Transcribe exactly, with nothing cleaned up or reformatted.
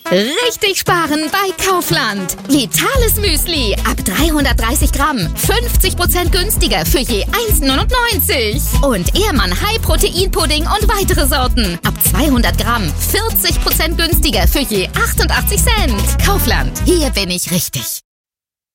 Richtig sparen bei Kaufland. Vitales Müsli ab dreihundertdreißig Gramm. fünfzig Prozent günstiger für je eins neunundneunzig. Und Ehrmann High Protein Pudding und weitere Sorten. Ab zweihundert Gramm. vierzig Prozent günstiger für je achtundachtzig Cent. Kaufland. Hier bin ich richtig.